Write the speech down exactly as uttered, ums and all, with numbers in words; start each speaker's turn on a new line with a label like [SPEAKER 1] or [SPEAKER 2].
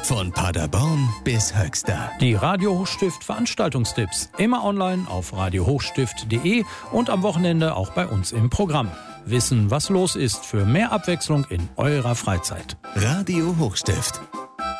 [SPEAKER 1] Von Paderborn bis Höxter.
[SPEAKER 2] Die Radio Hochstift Veranstaltungstipps. Immer online auf radio hochstift punkt de und am Wochenende auch bei uns im Programm. Wissen, was los ist, für mehr Abwechslung in eurer Freizeit.
[SPEAKER 1] Radio Hochstift.